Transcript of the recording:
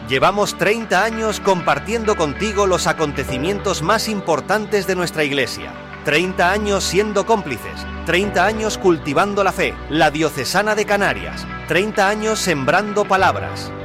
Llevamos 30 años compartiendo contigo los acontecimientos más importantes de nuestra Iglesia. 30 años siendo cómplices. 30 años cultivando la fe. La Diocesana de Canarias. 30 años sembrando palabras.